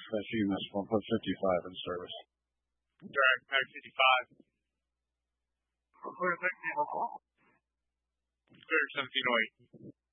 That's you, Miss. We'll put 55 in service. Direct, Pack 55. Clear 1604. Clear 1708.